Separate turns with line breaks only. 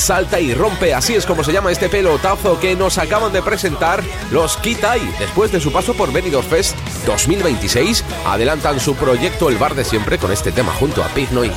salta y rompe. Así es como se llama este pelotazo que nos acaban de presentar los Kid Eye. Después de su paso por Benidorm Fest 2026, adelantan su proyecto El Bar de Siempre con este tema junto a Pig Noise.